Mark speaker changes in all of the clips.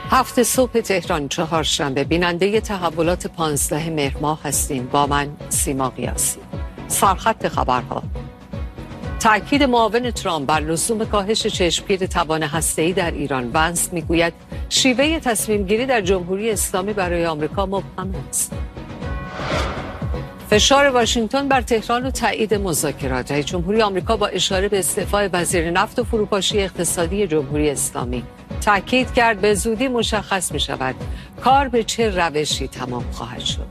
Speaker 1: 7 صبح تهران، چهارشنبه. بیننده تحولات 15 مهر ماه هستیم. با من سیما قیاسی. سرخط خبرها: تأکید معاون ترامپ بر لزوم کاهش چشمگیر توان هسته‌ای در ایران. ونس میگوید شیوه تصمیم گیری در جمهوری اسلامی برای آمریکا مبهم است. فشار واشنگتن بر تهران و تایید مذاکرات. رئیس جمهوری آمریکا با اشاره به استعفای وزیر نفت و فروپاشی اقتصادی جمهوری اسلامی تاکید کرد به زودی مشخص می شود کار به چه روشی تمام خواهد شد.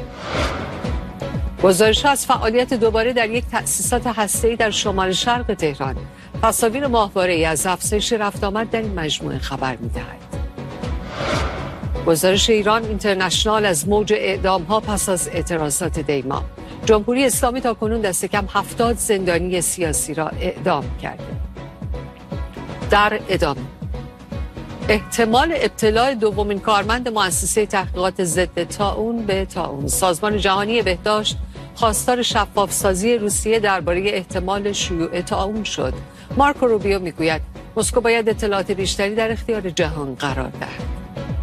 Speaker 1: گزارش از فعالیت دوباره در یک تأسیسات هسته‌ای در شمال شرق تهران تصاویر ماهواره‌ای از افزایش رفت آمد در این مجموعه خبر می دهد. گزارش ایران اینترنشنال از موج اعدام‌ها پس از اعتراضات دی‌ماه. جمهوری اسلامی تاکنون دست کم 70 زندانی سیاسی را اعدام کرده. در ادامه احتمال ابتلاع دومین کارمند مؤسسه تحقیقات ضد طاعون به طاعون. سازمان جهانی بهداشت خواستار شفاف‌سازی روسیه درباره احتمال شیوع طاعون شد. مارکو روبیو میگوید مسکو باید اطلاعات بیشتری در اختیار جهان قرار دهد.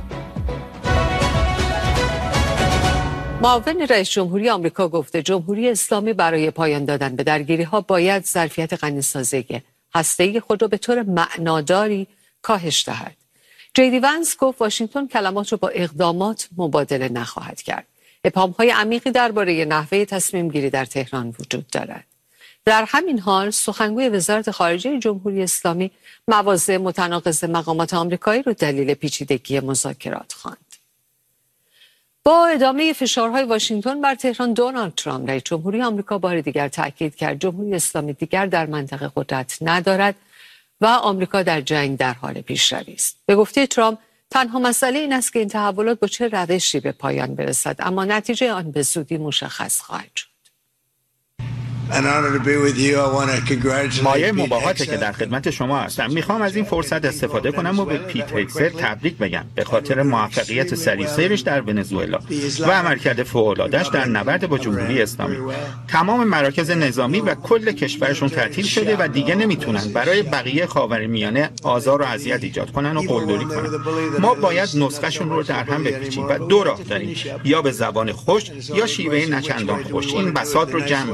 Speaker 1: معاون رئیس جمهوری آمریکا گفته جمهوری اسلامی برای پایان دادن به درگیری‌ها باید ظرفیت غنیسازی هسته‌ای خود را به طور معناداری کاهش دهد. جیدی ونس گفت واشنگتن کلمات را با اقدامات مبادله نخواهد کرد. ابهام‌های عمیقی درباره نحوه تصمیم گیری در تهران وجود دارد. در همین حال سخنگوی وزارت خارجه جمهوری اسلامی مواضع متناقض مقامات آمریکایی را دلیل پیچیدگی مذاکرات خواند. با ادامه فشارهای واشنگتن بر تهران، دونالد ترامپ رئیس جمهوری آمریکا بار دیگر تاکید کرد جمهوری اسلامی دیگر در منطقه قدرت ندارد و آمریکا در جنگ در حال پیشروی است. به گفته ترامپ تنها مسئله این است که این تحولات با چه روشی به پایان برسد، اما نتیجه آن به زودی مشخص خواهد شد.
Speaker 2: مایه مباهاته که در خدمت شما هستم. میخوام از این فرصت استفاده کنم و به پیت هگست تبریک بگم به خاطر موفقیت سریع سیرش در ونزوئلا و عملکرد فوق‌العاده‌اش در نبرد با جمهوری اسلامی. تمام مراکز نظامی و کل کشورشون تعطیل شده و دیگه نمیتونن برای بقیه خاورمیانه آزار و اذیت ایجاد کنن و قلدری کنن. ما باید نسخه‌شون رو در هم بپیچیم و دو راه داریم: یا به زبان خوش یا شیوه نچندان خوش این بساط رو جمع